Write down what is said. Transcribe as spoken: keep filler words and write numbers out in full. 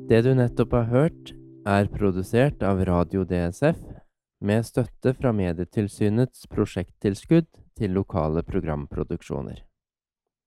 Det du nettopp har hørt, er produsert av Radio D S F med støtte fra Medietilsynets prosjekttilskudd til lokale programproduksjoner.